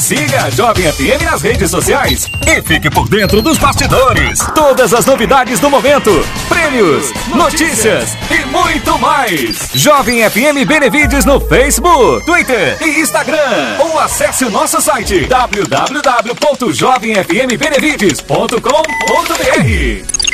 Siga a Jovem FM nas redes sociais e fique por dentro dos bastidores. Todas as novidades do momento, prêmios, notícias e muito mais. Jovem FM Benevides no Facebook, Twitter e Instagram. Ou acesse o nosso site www.jovemfmbenevides.com.br.